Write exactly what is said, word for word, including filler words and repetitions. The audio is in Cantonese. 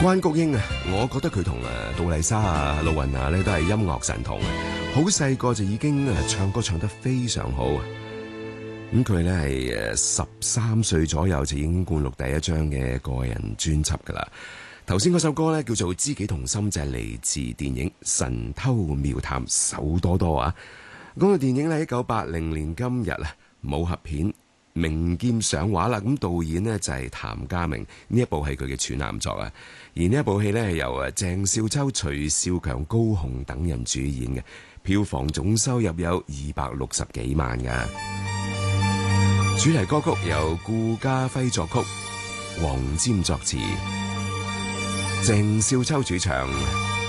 關菊英啊，我覺得佢同啊杜麗莎啊、露雲娜咧都係音樂神童啊！好細個就已經啊唱歌唱得非常好啊！咁佢咧係誒十三歲左右就已經灌錄第一張嘅個人專輯噶啦。頭先嗰首歌咧叫做《知己同心》，就係嚟自電影《神偷妙探手多多》啊！嗰個電影咧，一九八零年今日啊，武俠片名劍上畫啦。咁導演呢就係譚家明，呢一部係佢嘅處男作啊。而呢一部戲呢係由誒鄭少秋、徐少強、高雄等人主演嘅，票房總收入有二百六十幾萬噶。主題歌曲由顧嘉輝作曲，黃霑作詞，鄭少秋主唱。